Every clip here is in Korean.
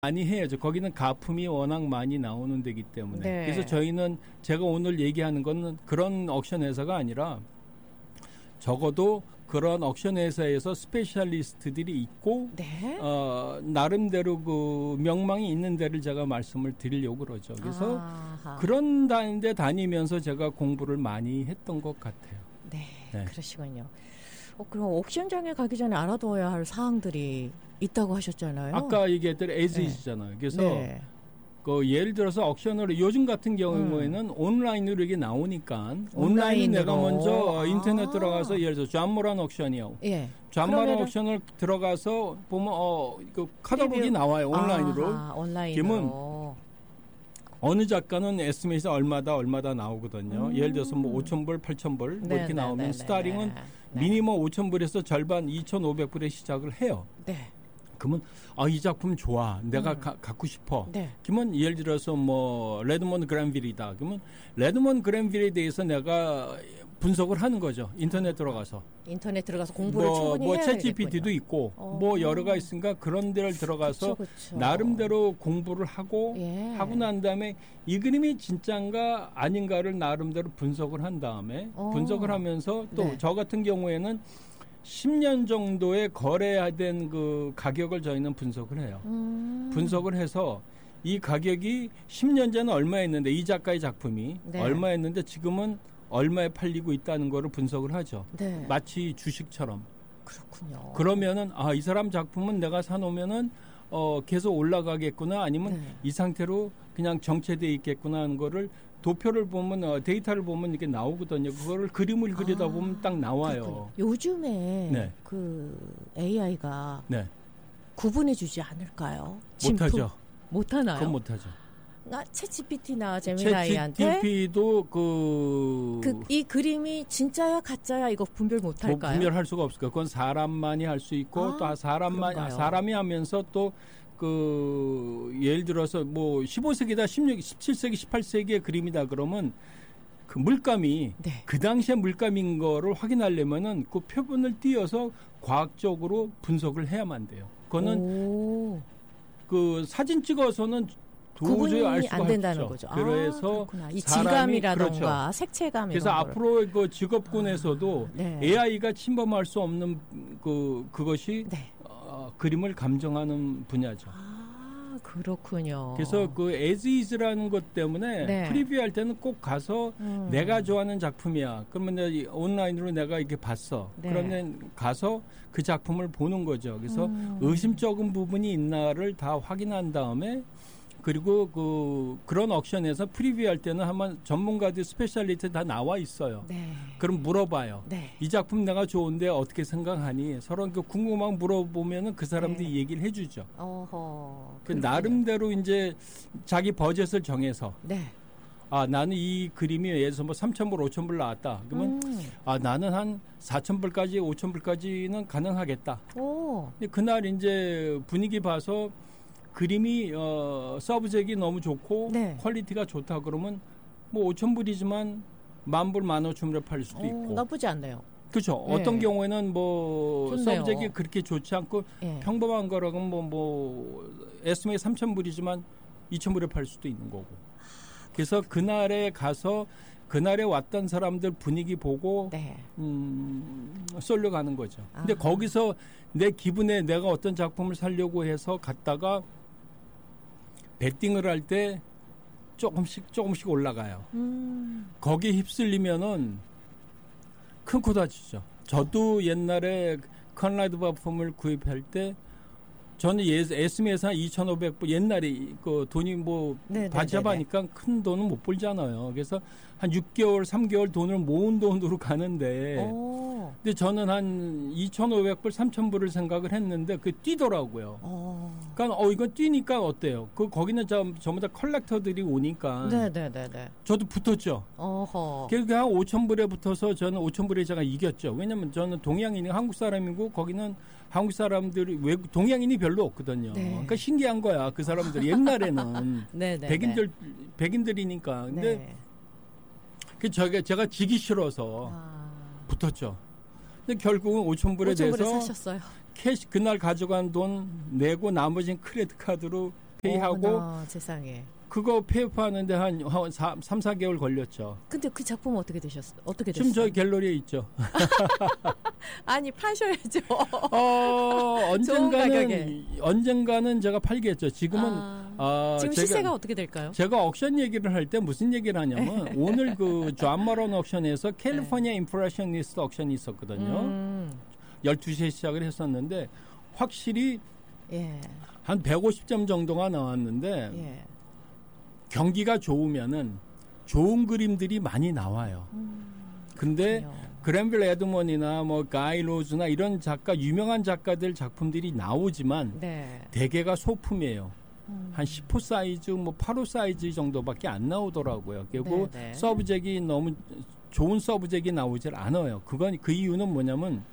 많이 해야죠. 거기는 가품이 워낙 많이 나오는 데기 때문에. 네. 그래서 저희는 제가 오늘 얘기하는 거는 그런 옥션 회사가 아니라 적어도 그런 옥션 회사에서 스페셜리스트들이 있고 네. 나름대로 그 명망이 있는 데를 제가 말씀을 드리려고 그러죠. 그래서 아하. 그런 데 다니면서 제가 공부를 많이 했던 것 같아요. 네, 네. 그러시군요. 그럼 옥션장에 가기 전에 알아둬야 할 사항들이 있다고 하셨잖아요. 아까 얘기했던 에즈이잖아요. 그래서 네. 그 예를 들어서 옥션을 요즘 같은 경우에는 온라인으로 이게 나오니까 온라인은 내가 먼저 인터넷 들어가서 예를 들어서 좌모란 옥션이요. 예. 좌모란 옥션을 들어가서 보면 그 카탈로그가 나와요. 온라인으로. 아하, 온라인으로. 그러면 어느 작가는 에스티메이션 얼마다 나오거든요. 예를 들어서 뭐 5,000불, 8,000불 뭐 이렇게 나오면 스타링은 미니멈 5,000불에서 절반 2,500불에 시작을 해요. 네. 그러면 이 작품 좋아. 내가 갖고 싶어. 네. 그러면 예를 들어서 뭐 레드먼 그랜빌이다. 그러면 레드먼 그랜빌에 대해서 내가 분석을 하는 거죠. 인터넷 들어가서. 인터넷 들어가서 공부를 충분히 뭐 해야 챗GPT도 있고 뭐 여러가 있으니까 그런 데를 들어가서 그쵸. 나름대로 공부를 하고 예. 하고 난 다음에 이 그림이 진짜인가 아닌가를 나름대로 분석을 한 다음에 분석을 하면서 또 저 같은 경우에는 10년 정도의 거래된 그 가격을 저희는 분석을 해요. 분석을 해서 이 가격이 10년 전에 얼마였는데 이 작가의 작품이 얼마였는데 지금은 얼마에 팔리고 있다는 거를 분석을 하죠. 네. 마치 주식처럼. 그렇군요. 그러면은 이 사람 작품은 내가 사놓으면은 계속 올라가겠구나 아니면 이 상태로 그냥 정체돼 있겠구나 하는 거를 도표를 보면 데이터를 보면 이렇게 나오거든요. 그거를 그림을 그리다 보면 딱 나와요. 그렇군요. 요즘에 그 AI가 구분해주지 않을까요? 못하죠. 못하나요? 그건 못하죠. 챗GPT나 제미나이한테 챗GPT도 이 그림이 진짜야 가짜야 이거 분별 못할까요? 분별할 수가 없을 거예요. 그건 사람만이 할 수 있고 또 사람이 하면서 또 그 예를 들어서 뭐 15세기다 17세기 18세기의 그림이다 그러면 그 물감이 그 당시의 물감인 거를 확인하려면은 그 표본을 띄어서 과학적으로 분석을 해야만 돼요. 그거는 그 사진 찍어서는 도저히 알 수가 안 된다는 없죠. 거죠. 그래서 이 질감이라던가 그렇죠. 색채감 그래서 이런 앞으로 그 직업군에서도 AI가 침범할 수 없는 그것이 그림을 감정하는 분야죠. 그렇군요. 그래서 그 as is라는 것 때문에 프리뷰할 때는 꼭 가서 내가 좋아하는 작품이야. 그러면 온라인으로 내가 이렇게 봤어. 그러면 가서 그 작품을 보는 거죠. 그래서 의심적인 부분이 있나를 다 확인한 다음에 그리고 그런 옥션에서 프리뷰할 때는 한번 전문가들 스페셜리스트 다 나와 있어요. 그럼 물어봐요. 이 작품 내가 좋은데 어떻게 생각하니? 서로 궁금한 물어보면은 그 사람들이 얘기를 해주죠. 그 나름대로 이제 자기 버젯을 정해서 나는 이 그림이 예를 들어서 뭐 3,000불, 5,000불 나왔다. 그러면 나는 한 4,000불까지, 5,000불까지는 가능하겠다. 근데 그날 이제 분위기 봐서 그림이 서브젝이 너무 좋고 퀄리티가 좋다 그러면 뭐 5,000불이지만 10,000불, 15,000불에 팔릴 수도 있고 나쁘지 않네요. 그렇죠. 어떤 경우에는 뭐 서브젝이 그렇게 좋지 않고 평범한 거라면 뭐 에스timate 3,000불이지만 2,000불에 팔 수도 있는 거고. 그래서 그날에 가서 그날에 왔던 사람들 분위기 보고 쏠려 가는 거죠. 근데 거기서 내 기분에 내가 어떤 작품을 살려고 해서 갔다가 베팅을 할 때 조금씩 올라가요. 거기에 휩쓸리면은 큰 코 다치죠. 저도 옛날에 컨라드 바품을 구입할 때 저는 에스미에서 한 2,500불 옛날에 그 돈이 뭐 바잡하니까 큰 돈은 못 벌잖아요. 그래서 한 6개월, 3개월 돈을 모은 돈으로 가는데 근데 저는 한 2,500불, 3,000불을 생각을 했는데 그게 뛰더라고요. 그러니까 이건 뛰니까 어때요? 거기는 전부 다 컬렉터들이 오니까 저도 붙었죠. 그러니까 한 5,000불에 붙어서 저는 5,000불에 제가 이겼죠. 왜냐면 저는 동양인이 한국 사람이고 거기는 한국 사람들이 동양인이 별로 없거든요. 그러니까 신기한 거야. 그 사람들 옛날에는 백인들이니까. 근데 제가 지기 싫어서 붙었죠. 근데 결국은 5,000불에 대해서 사셨어요. 캐시 그날 가져간 돈 내고 나머지는 크레딧 카드로 페이하고 어머나, 세상에. 그거 페이하는데 한 3, 4개월 걸렸죠. 근데 그 작품은 어떻게 되셨어요? 어떻게 됐어요? 지금 저희 갤러리에 있죠. 아니 파셔야죠. 언젠가는 제가 팔겠죠. 지금은 지금 시세가 어떻게 될까요? 제가 옥션 얘기를 할 때 무슨 얘기를 하냐면 오늘 그 존 마론 옥션에서 캘리포니아 임프레셔니스트 옥션이 있었거든요. 12시에 시작을 했었는데 확실히 한 150점 정도가 나왔는데 경기가 좋으면은 좋은 그림들이 많이 나와요. 근데 그랜빌 에드먼이나 뭐 가이 로즈나 이런 작가 유명한 작가들 작품들이 나오지만 대개가 소품이에요. 한 10호 사이즈, 뭐 8호 사이즈 정도밖에 안 나오더라고요. 그리고 서브젝이 너무 좋은 서브젝이 나오질 않아요. 그 이유는 뭐냐면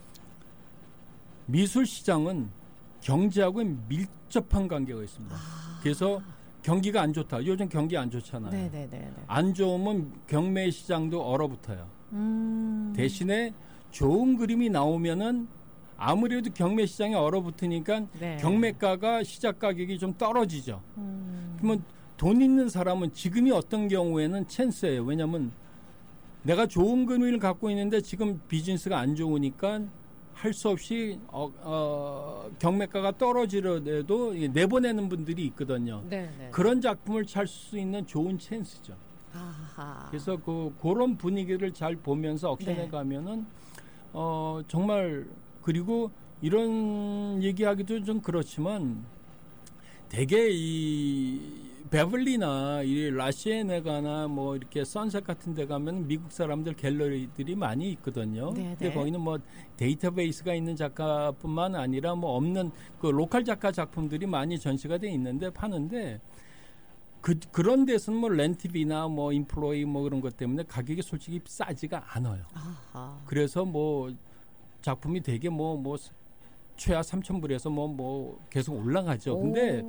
미술 시장은 경제하고 밀접한 관계가 있습니다. 그래서 경기가 안 좋다. 요즘 경기 안 좋잖아요. 안 좋으면 경매 시장도 얼어붙어요. 대신에 좋은 그림이 나오면은 아무래도 경매 시장에 얼어붙으니까 경매가가 시작 가격이 좀 떨어지죠. 그러면 돈 있는 사람은 지금이 어떤 경우에는 찬스예요. 왜냐하면 내가 좋은 그림을 갖고 있는데 지금 비즈니스가 안 좋으니까 할 수 없이 경매가가 떨어지더라도 내보내는 분들이 있거든요. 그런 작품을 살 수 있는 좋은 찬스죠. 그래서 그런 분위기를 잘 보면서 옥션에 가면은 정말 그리고 이런 얘기하기도 좀 그렇지만 되게 이 베벌리나 이 라시에네가나 뭐 이렇게 선셋 같은 데 가면 미국 사람들 갤러리들이 많이 있거든요. 근데 거기는 뭐 데이터베이스가 있는 작가뿐만 아니라 뭐 없는 그 로컬 작가 작품들이 많이 전시가 돼 있는데 파는데 그런 데서는 뭐 렌트비나 뭐 인플로이 뭐 그런 것 때문에 가격이 솔직히 싸지가 않아요. 그래서 뭐 작품이 되게 뭐 최하 3,000불에서 뭐 계속 올라가죠. 근데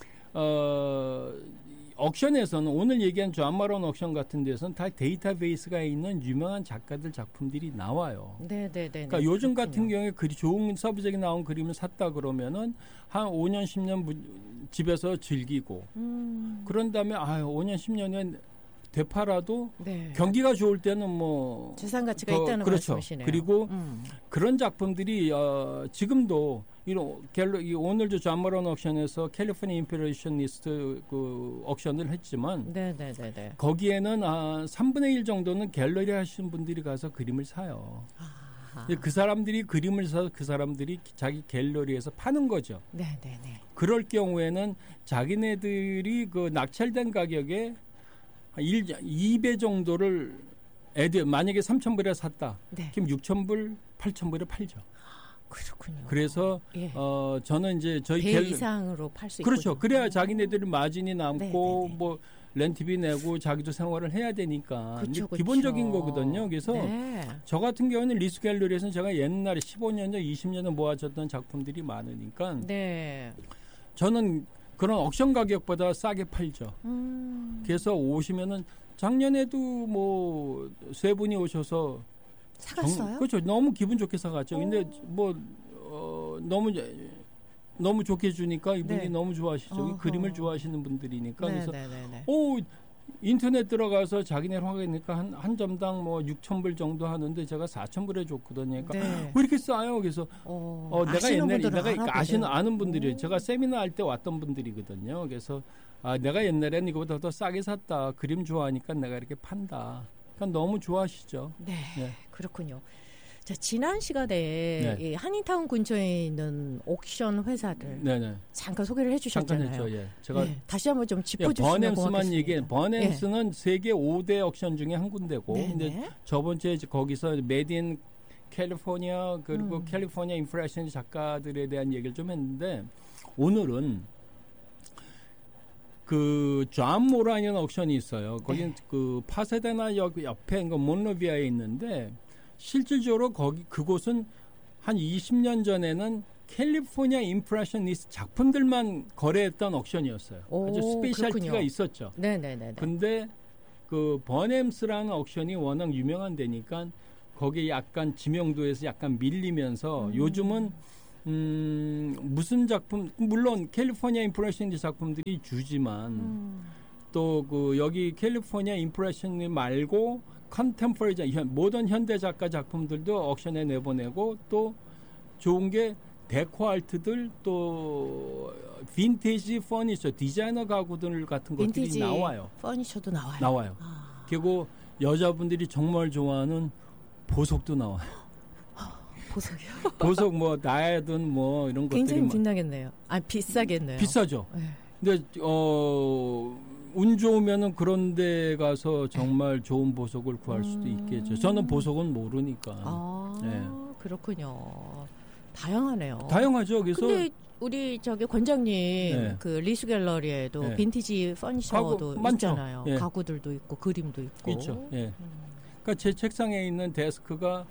옥션에서는 오늘 얘기한 존 마론 옥션 같은 데서는 다 데이터베이스가 있는 유명한 작가들 작품들이 나와요. 그러니까 요즘 같은 경우에 좋은 서브젝이 나온 그림을 샀다 그러면은 한 5년 10년 집에서 즐기고 그런 다음에 5년 10년에 되팔아도 경기가 좋을 때는 뭐 재산 가치가 있다는 말씀이시네요. 그리고 그런 작품들이 지금도 오늘도 존 마론 옥션에서 캘리포니아 임프레셔니스트 그 옥션을 했지만 거기에는 3분의 1 정도는 갤러리 하시는 분들이 가서 그림을 사요. 그 사람들이 그림을 사서 그 사람들이 자기 갤러리에서 파는 거죠. 그럴 경우에는 자기네들이 그 낙찰된 가격에 2배 정도를 만약에 3,000불에 샀다. 그럼 6,000불, 8,000불에 팔죠. 그렇군요. 그래서 저는 이제 저희 배 이상으로 팔 수 있고 그렇죠. 그래야 자기네들이 마진이 남고 뭐 렌트비 내고 자기도 생활을 해야 되니까 기본적인 거거든요. 그래서 저 같은 경우는 리스 갤러리에서는 제가 옛날에 15년 전, 20년 전 모아졌던 작품들이 많으니까 저는 그런 옥션 가격보다 싸게 팔죠. 그래서 오시면은 작년에도 뭐 세 분이 오셔서 사갔어요? 그렇죠. 너무 기분 좋게 사갔죠. 근데 뭐 너무 좋게 주니까 이분이 너무 좋아하시죠. 그림을 좋아하시는 분들이니까 그래서 인터넷 들어가서 자기네 확인하니까 한 점당 뭐 6,000불 정도 하는데 제가 4,000불에 줬거든요. 그러니까 왜 이렇게 싸요? 그래서 내가 옛날에 아는 분들이 제가 세미나 할 때 왔던 분들이거든요. 그래서 내가 옛날에는 이거보다 더 싸게 샀다. 그림 좋아하니까 내가 이렇게 판다. 그러니까 너무 좋아하시죠. 그렇군요. 자, 지난 시간에 이 한인타운 근처에 있는 옥션 회사들 잠깐 소개를 해주셨잖아요. 제가 다시 한번 좀 짚어주시면 고맙겠습니다. 버넴스는 세계 5대 옥션 중에 한 군데고 근데 저번 주에 거기서 메딘 캘리포니아 그리고 캘리포니아 임프레션 작가들에 대한 얘기를 좀 했는데 오늘은 그 존 모라이언 옥션이 있어요. 거기는 그 파세데나 역 옆에 몬로비아에 있는데 실질적으로 그곳은 한 20년 전에는 캘리포니아 임프레셔니스트 작품들만 거래했던 옥션이었어요. 아주 스페셜티가 있었죠. 근데 그 버넴스라는 옥션이 워낙 유명한 데니까 거기에 약간 지명도에서 약간 밀리면서 요즘은 무슨 작품, 물론 캘리포니아 임프레셔니스트 작품들이 주지만 또 그 여기 캘리포니아 임프레셔니스트 말고 컨템포러리 모던 현대 작가 작품들도 옥션에 내보내고 또 좋은 게 데코 아트들 또 빈티지 퍼니처 디자이너 가구들 같은 것들이 나와요. 퍼니처도 나와요. 나와요. 그리고 여자분들이 정말 좋아하는 보석도 나와요. 보석이요? 보석 뭐 나야든 뭐 이런 것들이 굉장히 빛나겠네요. 아 비싸겠네요. 비싸죠. 네. 근데 운 좋으면은 그런 데 가서 정말 좋은 보석을 구할 수도 있겠죠. 저는 보석은 모르니까. 네. 그렇군요. 다양하네요. 다양하죠. 그래서 근데 우리 저기 권장님 네. 그 리스 갤러리에도 네. 빈티지 퍼니처도 있잖아요. 예. 가구들도 있고 그림도 있고. 있죠. 예. 그러니까 제 책상에 있는 데스크가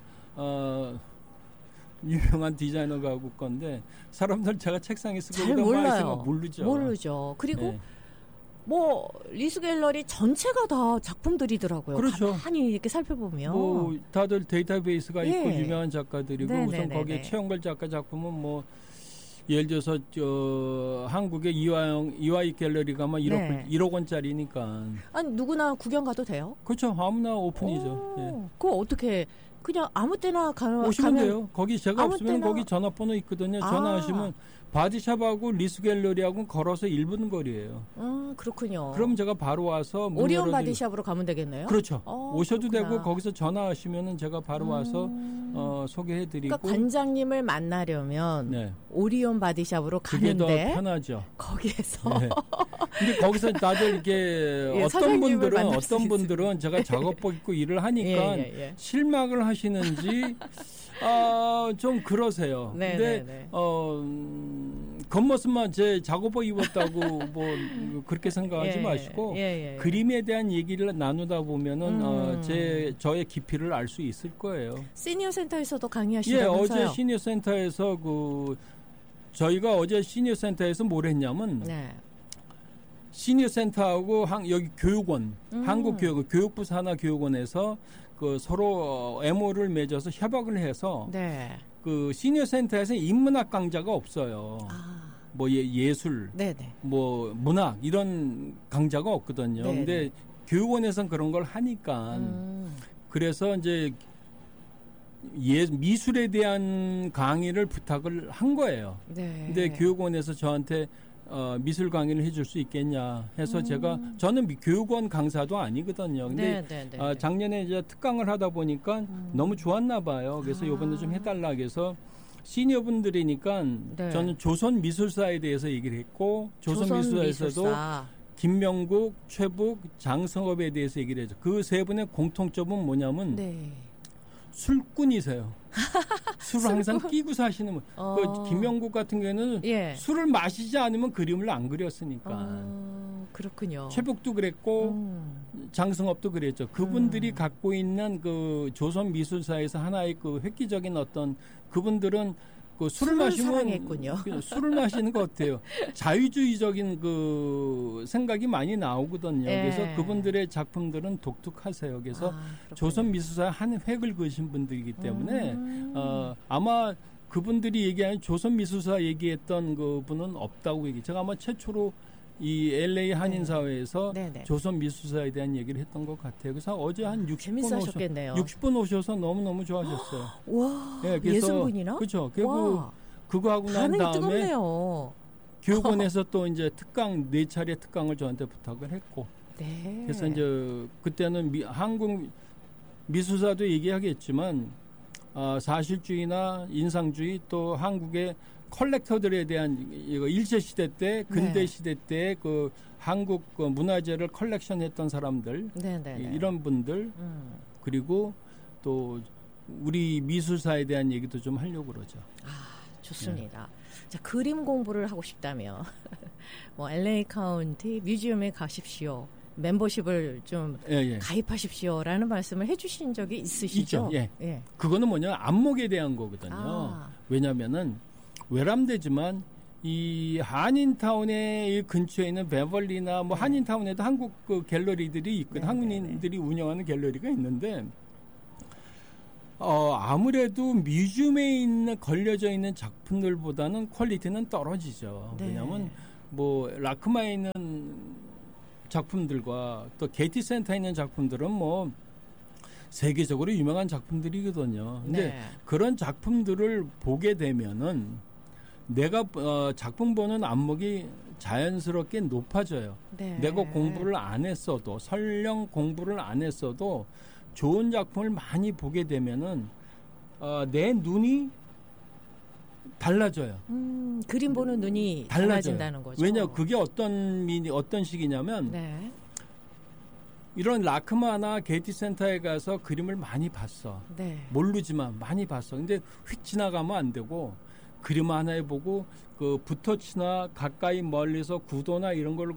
유명한 디자이너 가구 건데 사람들 제가 책상에 쓰고 잘 몰라요. 모르죠. 모르죠. 그리고 예. 뭐 리스 갤러리 전체가 다 작품들이더라고요. 그렇죠. 가만히 이렇게 살펴보면 뭐 다들 데이터베이스가 있고 유명한 작가들이고 우선 거기에 최영걸 작가 작품은 뭐 예를 들어서 한국의 이화이 갤러리가 막 1억 원짜리니까. 아니 누구나 구경 가도 돼요? 그렇죠. 아무나 오픈이죠. 예. 그거 어떻게 그냥 아무 때나 오시면 돼요. 거기 제가 없으면 때나... 거기 전화번호 있거든요. 전화하시면 바디샵하고 리스 갤러리하고 걸어서 1분 거리예요. 그렇군요. 그럼 제가 바로 와서 오리온 바디샵으로 가면 되겠네요. 그렇죠. 오셔도 그렇구나. 되고 거기서 전화하시면은 제가 바로 와서 소개해드리고. 그러니까 관장님을 만나려면 네. 오리온 바디샵으로 그게 가는데 더 편하죠. 거기에서. 네. 근데 거기서 다들 이렇게 예, 어떤 분들은 제가 작업복 입고 일을 하니까 실망을 하시는지. 좀 그러세요. 근데 겉모습만 제 작업복 입었다고 뭐 그렇게 생각하지 마시고 그림에 대한 얘기를 나누다 보면은 저의 깊이를 알 수 있을 거예요. 시니어 센터에서도 강의하시다면서요? 어제 시니어 센터에서 저희가 어제 시니어 센터에서 뭘 했냐면 시니어 센터하고 여기 교육원, 교육부 산하교육원에서 서로 MO를 맺어서 협약을 해서 그 시니어 센터에서 인문학 강좌가 없어요. 뭐 예술, 뭐 문학 이런 강좌가 없거든요. 근데 교육원에서는 그런 걸 하니까 그래서 이제 미술에 대한 강의를 부탁을 한 거예요. 근데 교육원에서 저한테 미술 강의를 해줄 수 있겠냐 해서 저는 교육원 강사도 아니거든요. 근데 작년에 이제 특강을 하다 보니까 너무 좋았나 봐요. 그래서 이번에 좀 해달라 해서 시니어분들이니까 저는 조선 미술사에 대해서 얘기를 했고 조선 미술사에서도 김명국, 최북, 장성업에 대해서 얘기를 했죠. 그 세 분의 공통점은 뭐냐면 술꾼이세요. 술을 항상 끼고 사시는 분. 김명국 같은 경우에는 술을 마시지 않으면 그림을 안 그렸으니까. 그렇군요. 최북도 그랬고 장승업도 그랬죠. 그분들이 갖고 있는 그 조선 미술사에서 하나의 그 획기적인 어떤 그분들은 그 술을 마시면 사랑했군요. 술을 마시는 것 같아요. 자유주의적인 그 생각이 많이 나오거든요. 그래서 그분들의 작품들은 독특하세요. 그래서 조선 미술사에 한 획을 그으신 분들이기 때문에 아마 그분들이 얘기하는 조선 미술사 얘기했던 그분은 없다고 제가 아마 최초로 이 LA 한인사회에서 조선 미술사에 대한 얘기를 했던 것 같아요. 그래서 어제 한 60분 오셔서 너무너무 좋아하셨어요. 와, 예술분이나? 그렇죠. 그거 하고 난 다음에 뜨겁네요. 교육원에서 또 이제 4차례 특강을 저한테 부탁을 했고. 그래서 이제 그때는 한국 미술사도 얘기하겠지만 사실주의나 인상주의 또 한국의 컬렉터들에 대한 일제 시대 때, 근대 시대 때 그 한국 문화재를 컬렉션했던 사람들, 이런 분들 그리고 또 우리 미술사에 대한 얘기도 좀 하려고 그러죠. 좋습니다. 자, 그림 공부를 하고 싶다면 뭐 LA 카운티 뮤지엄에 가십시오. 멤버십을 좀 가입하십시오라는 말씀을 해주신 적이 있으시죠? 있죠. 그거는 뭐냐 안목에 대한 거거든요. 왜냐하면은 외람되지만 이 한인타운의 근처에 있는 베벌리나 뭐 한인타운에도 한국 그 갤러리들이 있거든. 한국인들이 운영하는 갤러리가 있는데 아무래도 뮤지엄에 있는 걸려져 있는 작품들보다는 퀄리티는 떨어지죠. 네. 왜냐하면 뭐 라크마에 있는 작품들과 또 게티 센터에 있는 작품들은 뭐 세계적으로 유명한 작품들이거든요. 근데 네. 그런 작품들을 보게 되면은 내가 작품 보는 안목이 자연스럽게 높아져요. 네. 내가 공부를 안 했어도 설령 공부를 안 했어도 좋은 작품을 많이 보게 되면은 내 눈이 달라져요. 그림 보는 눈이 달라진다는 거죠. 왜냐 그게 어떤 식이냐면 네. 이런 라크마나 게티 센터에 가서 그림을 많이 봤어. 네. 모르지만 많이 봤어. 근데 휙 지나가면 안 되고 그림 하나에 보고 그 붓터치나 가까이 멀리서 구도나 이런 걸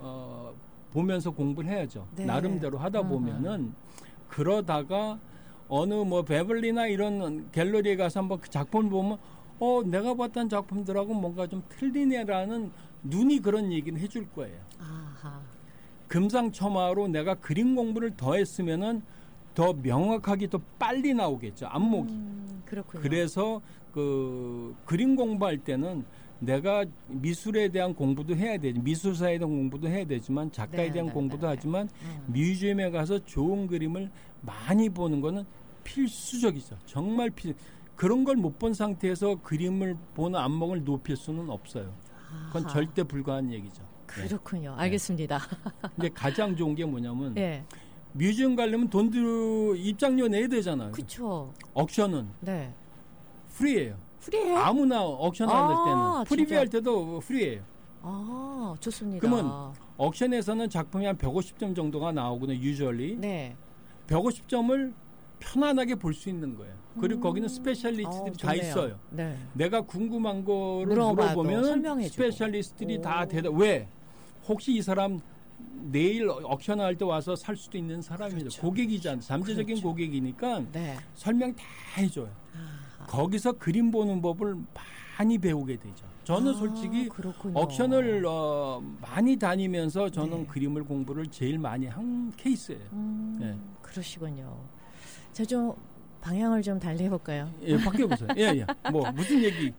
보면서 공부를 해야죠. 네. 나름대로 하다 보면은 그러다가 어느 뭐 베벌리나 이런 갤러리에 가서 한번 그 작품을 보면 내가 봤던 작품들하고 뭔가 좀 틀리네라는 눈이 그런 얘기를 해줄 거예요. 아하. 금상첨화로 내가 그림 공부를 더 했으면은 더 명확하게 더 빨리 나오겠죠. 안목이. 그렇군요. 그래서 그 그림 공부할 때는 내가 미술에 대한 공부도 해야 되지, 미술사에 대한 공부도 해야 되지만 작가에 대한 공부도 하지만 뮤지엄에 가서 좋은 그림을 많이 보는 거는 필수적이죠. 정말 그런 걸 못 본 상태에서 그림을 보는 안목을 높일 수는 없어요. 그건 절대 불가한 얘기죠. 그렇군요. 네. 알겠습니다. 근데 가장 좋은 게 뭐냐면 네. 뮤지엄 가려면 돈도 입장료 내야 되잖아요. 그렇죠. 옥션은 네. 프리예요. 프리예요? 아무나 옥션 할 때는 프리뷰 할 때도 프리예요. 아, 좋습니다. 그러면 옥션에서는 작품이 한 150점 정도가 나오거든요. 유주얼리. 네. 150점을 편안하게 볼 수 있는 거예요. 그리고 거기는 스페셜리스트들이 다 있어요. 네. 내가 궁금한 거를 물어보면 스페셜리스트들이 다 대답. 왜? 혹시 이 사람 내일 옥션 할 때 와서 살 수도 있는 사람이죠. 그렇죠. 고객이잖아요. 잠재적인 그렇죠. 고객이니까 네. 설명 다 해줘요. 거기서 그림 보는 법을 많이 배우게 되죠. 저는 솔직히 그렇군요. 옥션을 많이 다니면서 저는 그림을 공부를 제일 많이 한 케이스예요. 네. 그러시군요. 저 좀 방향을 좀 달리 해볼까요? 예, 바뀌어보세요. 예. 뭐 무슨 얘기?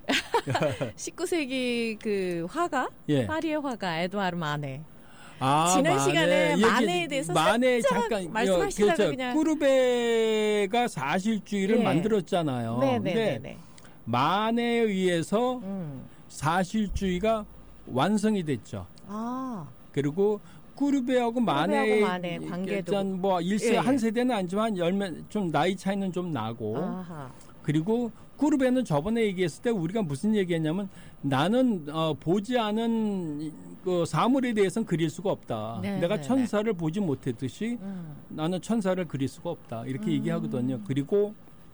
19세기 그 화가, 파리의 화가 에드와르 마네. 지난 시간에 마네에 대해서 마네 잠깐 말씀하시다가 그렇죠. 그냥 꾸르베가 사실주의를 만들었잖아요. 근데 마네에 의해서 사실주의가 완성이 됐죠. 그리고 꾸르베하고 마네 관계도 뭐 일세 한 세대는 아니지만 좀 나이 차이는 좀 나고. 그리고 꾸르베는 저번에 얘기했을 때 우리가 무슨 얘기했냐면 나는 보지 않은 그 사물에 대해서는 그릴 수가 없다. 내가 천사를 보지 못했듯이 나는 천사를 그릴 수가 없다. 이렇게 얘기하거든요. 그리고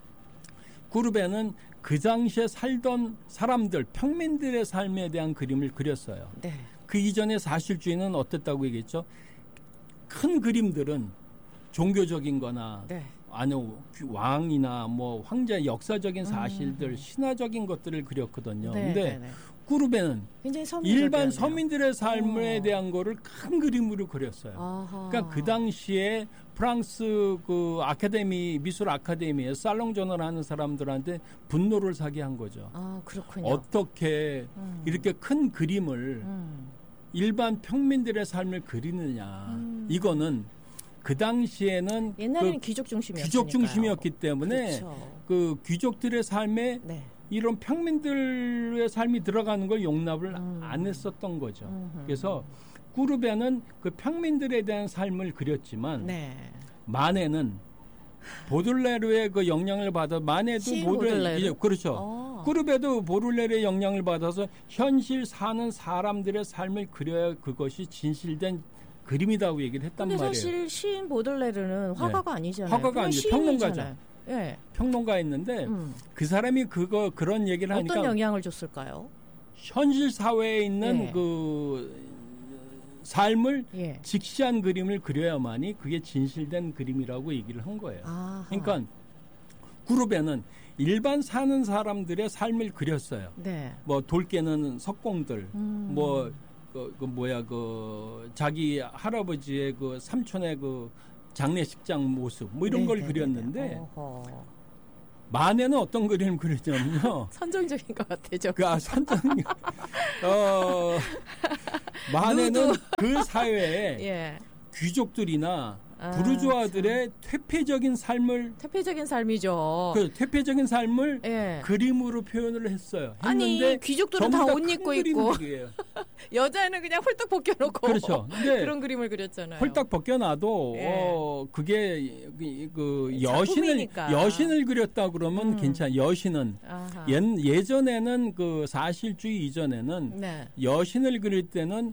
꾸르베는 그 당시에 살던 사람들, 평민들의 삶에 대한 그림을 그렸어요. 네. 그 이전에 사실주의는 어땠다고 얘기했죠? 큰 그림들은 종교적인 거나 아니요 왕이나 뭐 황제 역사적인 사실들 신화적인 것들을 그렸거든요. 근데 꾸르베는 일반 서민들의 삶에 대한 거를 큰 그림으로 그렸어요. 그러니까 그 당시에 프랑스 그 아카데미 미술 아카데미에 살롱전을 하는 사람들한테 분노를 사게 한 거죠. 그렇군요. 어떻게 이렇게 큰 그림을 일반 평민들의 삶을 그리느냐. 이거는 그 당시에는 옛날에는 귀족 중심이었기 때문에 그 귀족들의 삶에 이런 평민들의 삶이 들어가는 걸 용납을 안 했었던 거죠. 그래서 꾸르베는 그 평민들에 대한 삶을 그렸지만 마네는 보들레르의 그 영향을 받아 마네도 보들레르 그렇죠. 꾸르베도 보들레르의 영향을 받아서 현실 사는 사람들의 삶을 그려야 그것이 진실된 그림이라고 얘기를 했단 말이에요. 근데 사실 시인 보들레르는 화가가 아니잖아요. 화가가 아니죠. 평론가죠. 예. 평론가였는데 그 사람이 그런 얘기를 하니까 어떤 영향을 줬을까요? 현실 사회에 있는 그 삶을 직시한 그림을 그려야만이 그게 진실된 그림이라고 얘기를 한 거예요. 그러니까 꾸르베는 일반 사는 사람들의 삶을 그렸어요. 뭐 돌 깨는 석공들, 뭐 자기 할아버지의 그 삼촌의 그 장례식장 모습 뭐 이런 걸 그렸는데 만에는 어떤 그림을 그리냐면요. 선정적인 것 같아요. 만에는 그 사회에 예. 귀족들이나 부르주아들의 퇴폐적인 삶이죠. 그 퇴폐적인 삶을 예. 그림으로 표현을 했어요. 아니 귀족들은 다 옷 입고 있고 여자는 그냥 홀딱 벗겨놓고 그렇죠. 그런 그림을 그렸잖아요. 홀딱 벗겨놔도 예. 그게 그 여신을 그렸다 그러면 괜찮아. 여신은 예전에는 그 사실주의 이전에는 네. 여신을 그릴 때는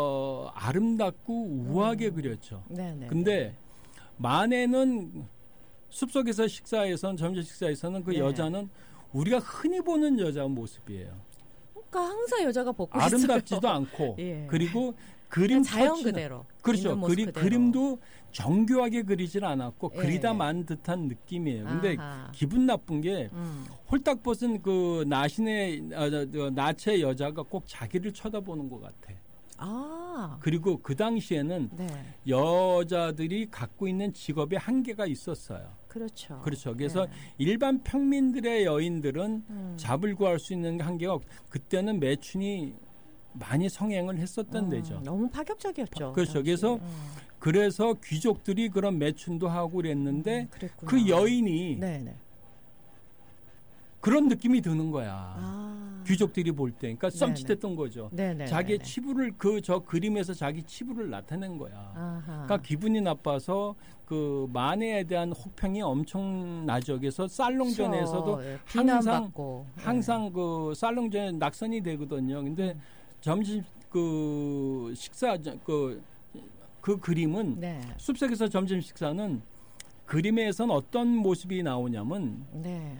아름답고 우아하게 그렸죠. 네네. 근데 만에는 숲속에서 점심 식사에서는 그 네. 여자는 우리가 흔히 보는 여자 모습이에요. 그러니까 항상 여자가 벗고 아름답지도 있어요. 않고 예. 그리고 그림 자연 그대로 그렇죠. 그림도 정교하게 그리질 않았고 예. 그리다 만 듯한 느낌이에요. 근데 기분 나쁜 게 홀딱 벗은 그 나체 여자가 꼭 자기를 쳐다보는 것 같아. 그리고 그 당시에는 네. 여자들이 갖고 있는 직업에 한계가 있었어요. 그렇죠. 그래서 네. 일반 평민들의 여인들은 잡을 구할 수 있는 한계가 그때는 매춘이 많이 성행을 했었던 데죠. 너무 파격적이었죠. 그렇죠. 그래서 귀족들이 그런 매춘도 하고 그랬는데 그 여인이 네네. 그런 느낌이 드는 거야. 귀족들이 볼 때, 그러니까 썸칫했던 거죠. 네네. 자기의 치부를 저 그림에서 자기 치부를 나타낸 거야. 그러니까 기분이 나빠서 그 만해에 대한 혹평이 엄청나죠. 그래서 살롱전에서도 그렇죠. 항상 그 살롱전에 낙선이 되거든요. 근데 점심 그 식사 그 그림은 네. 숲속에서 점심 식사는 그림에선 어떤 모습이 나오냐면 네.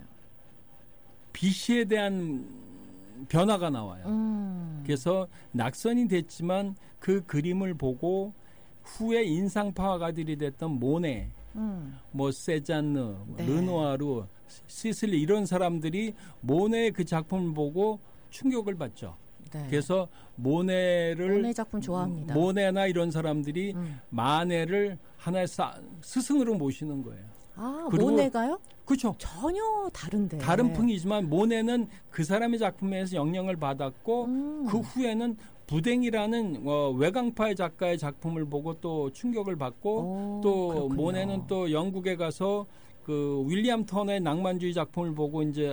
비시에 대한 변화가 나와요. 그래서 낙선이 됐지만 그 그림을 보고 후에 인상파가들이 됐던 모네, 뭐 세잔느, 네. 르누아르, 시슬리 이런 사람들이 모네의 그 작품을 보고 충격을 받죠. 네. 그래서 모네 작품 좋아합니다. 모네나 이런 사람들이 만해를 하나의 스승으로 모시는 거예요. 모네가요? 그렇죠. 전혀 다른데. 다른 풍이지만 모네는 그 사람의 작품에서 영향을 받았고 그 후에는 부댕이라는 외강파의 작가의 작품을 보고 또 충격을 받고 또 그렇군요. 모네는 또 영국에 가서 그 윌리엄 턴의 낭만주의 작품을 보고 이제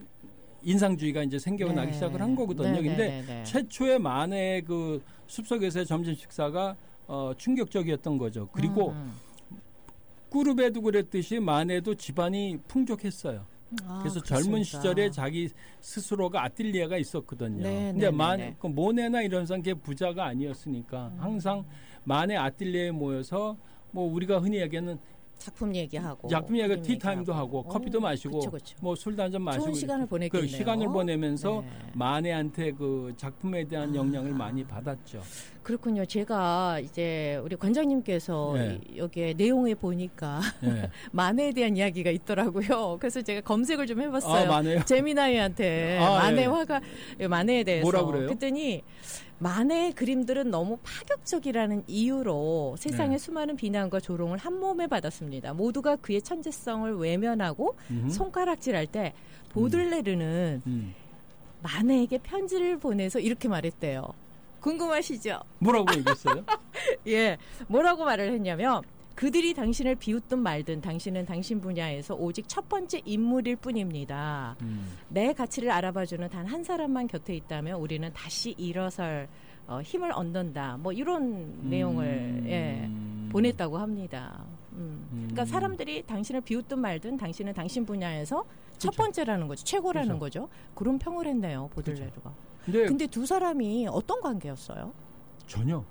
인상주의가 이제 생겨나기 네. 시작을 한 거거든요. 근데 최초의 만해의 그 숲속에서의 점심 식사가 충격적이었던 거죠. 그리고 꾸르베도 그랬듯이 만해도 집안이 풍족했어요. 그래서 그렇습니까? 젊은 시절에 자기 스스로가 아뜰리에가 있었거든요. 근데 그 모네나 이런 사람 부자가 아니었으니까 항상 만해 아뜰리에에 모여서 뭐 우리가 흔히 얘기하는 작품 얘기하고 티타임도 하고 커피도 마시고 그쵸. 뭐 술도 한잔 마시고 좋은 시간을 보냈겠네요. 그 시간을 보내면서 만해한테 그 작품에 대한 영향을 많이 받았죠. 그렇군요. 제가 이제 우리 관장님께서 여기에 내용에 보니까 만해에 대한 이야기가 있더라고요. 그래서 제가 검색을 좀 해봤어요. 제미나이한테 만해 화가 만해에 대해서 뭐라 그래요? 그랬더니 만해의 그림들은 너무 파격적이라는 이유로 세상의 수많은 비난과 조롱을 한 몸에 받았습니다. 모두가 그의 천재성을 외면하고 손가락질할 때 보들레르는 만해에게 편지를 보내서 이렇게 말했대요. 궁금하시죠? 뭐라고 얘기했어요? 예, 뭐라고 말을 했냐면 그들이 당신을 비웃든 말든 당신은 당신 분야에서 오직 첫 번째 인물일 뿐입니다. 내 가치를 알아봐주는 단 한 사람만 곁에 있다면 우리는 다시 일어설 힘을 얻는다. 뭐 이런 내용을 보냈다고 합니다. 그러니까 사람들이 당신을 비웃든 말든 당신은 당신 분야에서 첫 번째라는 거죠. 최고라는 거죠. 그런 평을 했네요. 보들레르가. 근데 두 사람이 어떤 관계였어요? 전혀?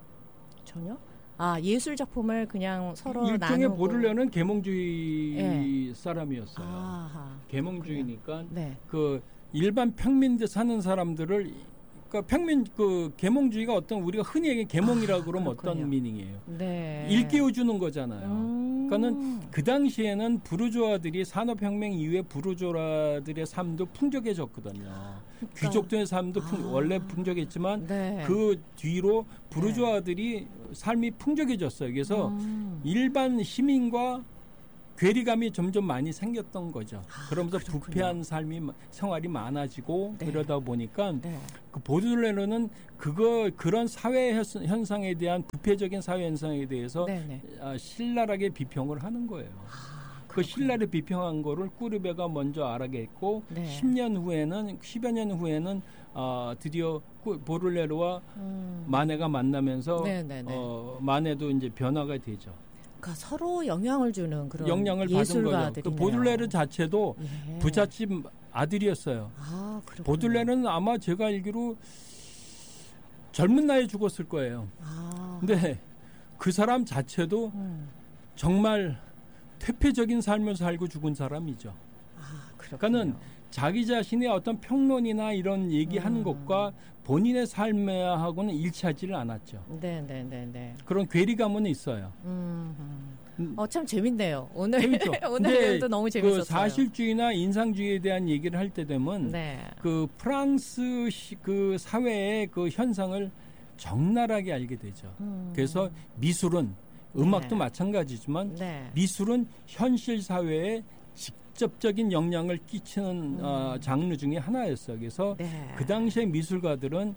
예술 작품을 그냥 서로 일종의 나누고. 보들레르는 계몽주의 사람이었어요. 계몽주의니까 그 일반 평민들 사는 사람들을 그러니까 계몽주의가 어떤 우리가 흔히 얘기하는 계몽이라고 그러면 어떤 미닝이에요? 일깨워주는 거잖아요. 그러니까는 그 당시에는 부르주아들이 산업혁명 이후에 부르주아들의 삶도 풍족해졌거든요. 귀족들의 삶도 원래 풍족했지만 그 뒤로 부르주아들이 삶이 풍족해졌어요. 그래서 일반 시민과 괴리감이 점점 많이 생겼던 거죠. 그러면서 그렇군요. 부패한 생활이 많아지고 네. 그러다 보니까 네. 그 보들레르는 그런 사회 현상에 대한 부패적인 사회 현상에 대해서 네. 신랄하게 비평을 하는 거예요. 그 신랄에 비평한 거를 꾸르베가 먼저 알아냈고 네. 10여 년 후에는 드디어 보들레르와 마네가 만나면서 마네도 이제 변화가 되죠. 그러니까 서로 영향을 주는 그런 영향을 받은 거죠. 그 보들레르 자체도 예. 부잣집 아들이었어요. 그렇군요. 보들레르는 아마 제가 알기로 젊은 나이에 죽었을 거예요. 근데 그 사람 자체도 정말 퇴폐적인 삶을 살고 죽은 사람이죠. 그러니까는 자기 자신의 어떤 평론이나 이런 얘기하는 것과 본인의 삶하고는 일치하지를 않았죠. 네. 그런 괴리감은 있어요. 참 재밌네요. 오늘 재밌죠. 오늘도 너무 재밌었어요. 그 사실주의나 인상주의에 대한 얘기를 할 때 되면 그 프랑스 그 사회의 그 현상을 적나라하게 알게 되죠. 그래서 미술은 음악도 마찬가지지만 미술은 현실 사회에 직접적인 영향을 끼치는 장르 중에 하나였어요. 그래서 그 당시에 미술가들은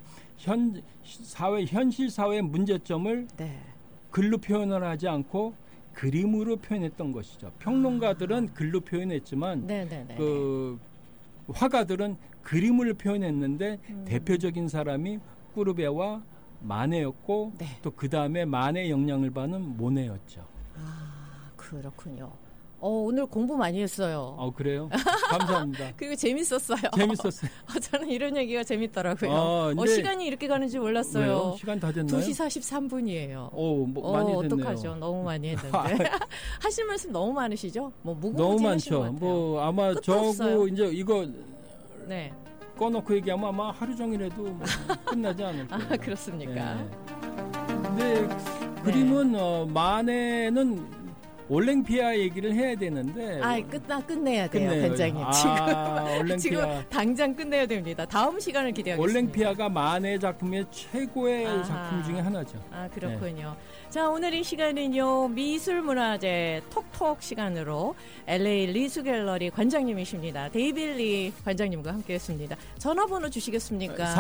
현실 사회의 문제점을 글로 표현을 하지 않고 그림으로 표현했던 것이죠. 평론가들은 글로 표현했지만 그 화가들은 그림을 표현했는데 대표적인 사람이 꾸르베와 마네였고 또 그 다음에 마네의 영향을 받는 모네였죠. 그렇군요. 오늘 공부 많이 했어요. 그래요? 감사합니다. 그리고 재밌었어요. 재밌었어요. 저는 이런 얘기가 재밌더라고요. 시간이 이렇게 가는지 몰랐어요. 왜요? 시간 다 됐나요? 2시 43분이에요. 많이 됐네요. 어떡하죠? 너무 많이 했는데. 하실 말씀 너무 많으시죠? 너무 많죠. 아마 저거 이제 이거 꺼놓고 얘기하면 아마 하루 종일 해도 끝나지 않을 거예요. 그렇습니까? 근데 그림은 마네는 올랭피아 얘기를 해야 되는데 끝내야 돼요, 관장님. 지금 당장 끝내야 됩니다. 다음 시간을 기대하겠습니다. 올랭피아가 마네 작품의 최고의 작품 중에 하나죠. 그렇군요. 자, 오늘 이 시간은요, 미술문화재 톡톡 시간으로 LA 리수 갤러리 관장님이십니다. 데이빌 리 관장님과 함께했습니다. 전화번호 주시겠습니까?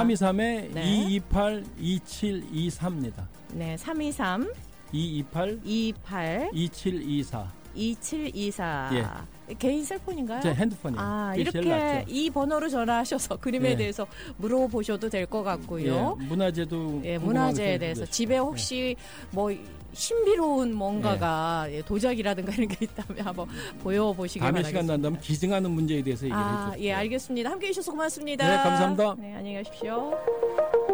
323-228-2723입니다. 네, 323 2724. 예. 개인 셀폰인가요? 제 핸드폰이에요. 이렇게 이 번호로 전화하셔서 그림에 대해서 물어보셔도 될 것 같고요. 문화재도 문화재에 대해서 집에 혹시 뭐 신비로운 뭔가가 도자기라든가 이런 게 있다면 한번 보여보시기 바라겠습니다. 다음에 시간 난다면 기증하는 문제에 대해서 얘기를 해주세요. 알겠습니다. 함께해 주셔서 고맙습니다. 네, 감사합니다. 네, 안녕히 가십시오.